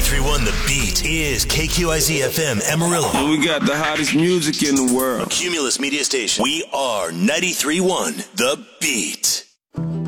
93.1 The Beat is KQIZ FM Amarillo. And we got the hottest music in the world. Cumulus Media Station. We are 93.1 The Beat.